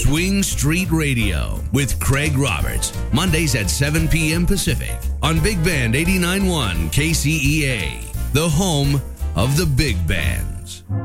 Swing Street Radio with Craig Roberts. Mondays at 7 p.m. Pacific on Big Band 89.1 KCEA, the home of the big bands.